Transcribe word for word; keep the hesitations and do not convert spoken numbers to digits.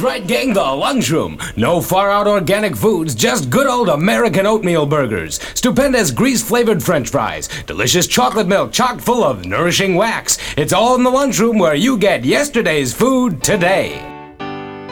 right, gang, the lunchroom. No far-out organic foods, just good old American oatmeal burgers. Stupendous grease-flavored french fries. Delicious chocolate milk chock full of nourishing wax. It's all in the lunchroom where you get yesterday's food today.